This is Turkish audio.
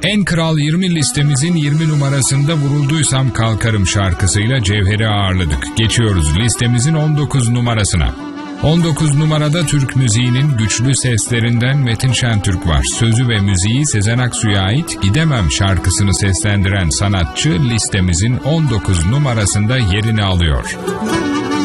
En Kral 20 listemizin 20 numarasında Vurulduysam Kalkarım şarkısıyla Cevher'i ağırladık. Geçiyoruz listemizin 19 numarasına. 19 numarada Türk müziğinin güçlü seslerinden Metin Şentürk var. Sözü ve müziği Sezen Aksu'ya ait Gidemem şarkısını seslendiren sanatçı listemizin 19 numarasında yerini alıyor.